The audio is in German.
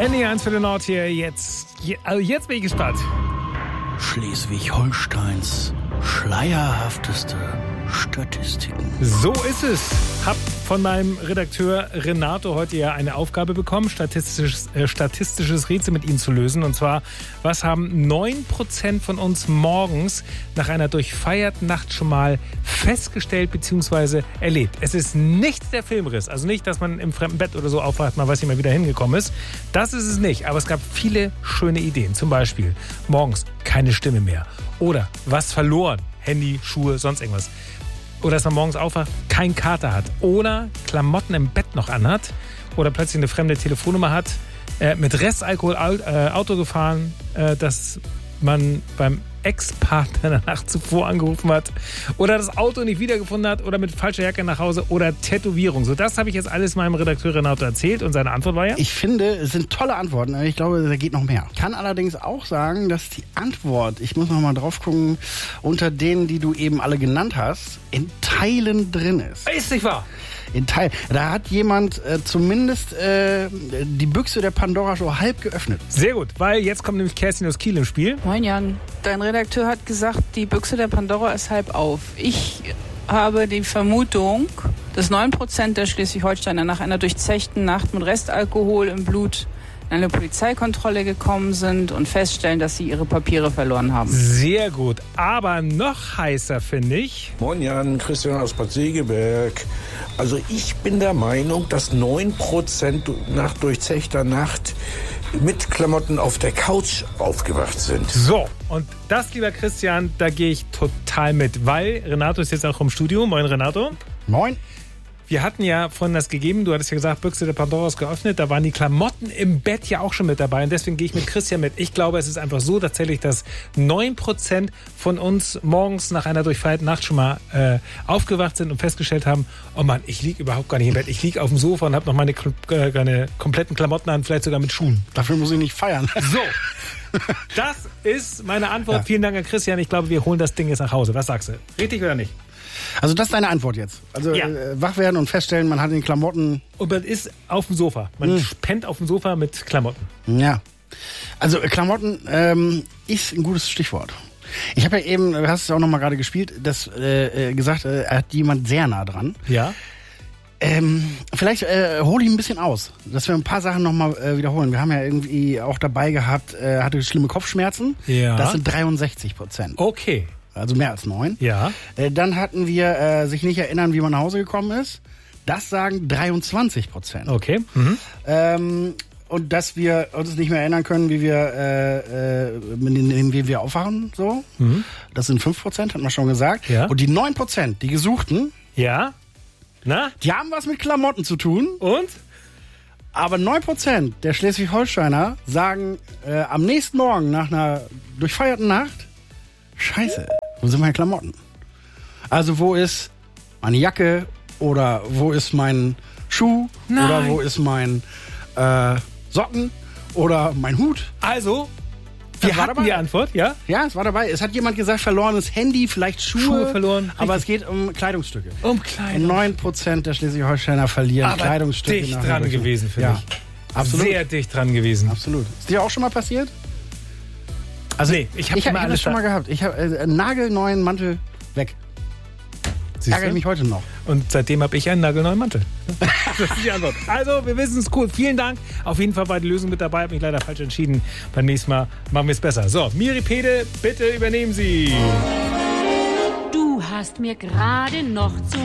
Handy 1 für den Nord hier. Jetzt bin ich gespannt. Schleswig-Holsteins schleierhafteste Statistiken. So ist es. Hab von meinem Redakteur Renato heute ja eine Aufgabe bekommen, statistisches Rätsel mit Ihnen zu lösen. Und zwar, was haben 9% von uns morgens nach einer durchfeierten Nacht schon mal festgestellt bzw. erlebt? Es ist nicht der Filmriss. Also nicht, dass man im fremden Bett oder so aufwacht, man weiß nicht mehr, wie da hingekommen ist. Das ist es nicht. Aber es gab viele schöne Ideen. Zum Beispiel morgens keine Stimme mehr. Oder was verloren. Handy, Schuhe, sonst irgendwas. Oder dass man morgens aufwacht, keinen Kater hat. Oder Klamotten im Bett noch anhat. Oder plötzlich eine fremde Telefonnummer hat. Mit Restalkohol Auto gefahren, dass man beim Ex-Partner in der Nacht zuvor angerufen hat. Oder das Auto nicht wiedergefunden hat. Oder mit falscher Jacke nach Hause. Oder Tätowierung. So, das habe ich jetzt alles meinem Redakteur Renato erzählt. Und seine Antwort war ja? Ich finde, es sind tolle Antworten. Ich glaube, da geht noch mehr. Kann allerdings auch sagen, dass die Antwort, ich muss noch mal drauf gucken, unter denen, die du eben alle genannt hast, in Teilen drin ist. Ist nicht wahr? In Teilen. Da hat jemand zumindest die Büchse der Pandora schon halb geöffnet. Sehr gut, weil jetzt kommt nämlich Kerstin aus Kiel im Spiel. Moin Jan, dein Redakteur hat gesagt, die Büchse der Pandora ist halb auf. Ich habe die Vermutung, dass 9% der Schleswig-Holsteiner nach einer durchzechten Nacht mit Restalkohol im Blut in eine Polizeikontrolle gekommen sind und feststellen, dass sie ihre Papiere verloren haben. Sehr gut, aber noch heißer finde ich... Moin Jan, Christian aus Bad Segeberg. Also ich bin der Meinung, dass 9% nach durchzechter Nacht mit Klamotten auf der Couch aufgewacht sind. So, und das, lieber Christian, da gehe ich total mit, weil Renato ist jetzt auch im Studio. Moin Renato. Moin. Wir hatten ja vorhin das gegeben, du hattest ja gesagt, Büchse der Pandora ist geöffnet, da waren die Klamotten im Bett ja auch schon mit dabei und deswegen gehe ich mit Christian mit. Ich glaube, es ist einfach so tatsächlich, dass 9% von uns morgens nach einer durchfeierten Nacht schon mal aufgewacht sind und festgestellt haben, oh Mann, ich liege überhaupt gar nicht im Bett, ich liege auf dem Sofa und habe noch meine kompletten Klamotten an, vielleicht sogar mit Schuhen. Dafür muss ich nicht feiern. So, das ist meine Antwort. Ja. Vielen Dank an Christian, ich glaube, wir holen das Ding jetzt nach Hause. Was sagst du? Richtig oder nicht? Also das ist deine Antwort jetzt. Also ja. Wach werden und feststellen, man hat den Klamotten... Und man ist auf dem Sofa. Man pennt auf dem Sofa mit Klamotten. Ja. Also Klamotten ist ein gutes Stichwort. Ich habe ja eben, du hast es auch noch mal gerade gespielt, gesagt, hat jemand sehr nah dran. Ja. Vielleicht hole ich ein bisschen aus, dass wir ein paar Sachen noch mal wiederholen. Wir haben ja irgendwie auch dabei gehabt, hatte schlimme Kopfschmerzen. Ja. Das sind 63%. Okay. Also mehr als 9. Ja. Dann hatten wir sich nicht erinnern, wie man nach Hause gekommen ist. Das sagen 23%. Okay. Mhm. Und dass wir uns nicht mehr erinnern können, wie wir aufwachen. So. Mhm. Das sind 5%, hat man schon gesagt. Ja. Und die 9%, die Gesuchten, ja. Na? Die haben was mit Klamotten zu tun. Und? Aber 9% der Schleswig-Holsteiner sagen am nächsten Morgen nach einer durchfeierten Nacht, Scheiße, wo sind meine Klamotten? Also wo ist meine Jacke oder wo ist mein Schuh? Nein. Oder wo ist mein Socken oder mein Hut? Also, wir hatten die Antwort, ja? Ja, es war dabei. Es hat jemand gesagt, verlorenes Handy, vielleicht Schuhe verloren. Aber es geht um Kleidungsstücke. Um Kleidungsstücke. 9% der Schleswig-Holsteiner verlieren aber Kleidungsstücke. Dicht dran gewesen, finde ich. Absolut. Sehr dicht dran gewesen. Absolut. Ist dir auch schon mal passiert? Also nee, ich habe das schon mal gehabt. Ich habe einen nagelneuen Mantel weg. Ärgere ich mich heute noch. Und seitdem habe ich einen nagelneuen Mantel. Das ist die Antwort. Also, wir wissen es, cool. Vielen Dank. Auf jeden Fall war die Lösung mit dabei. Habe mich leider falsch entschieden. Beim nächsten Mal machen wir es besser. So, Miripede, bitte übernehmen Sie. Du hast mir gerade noch zu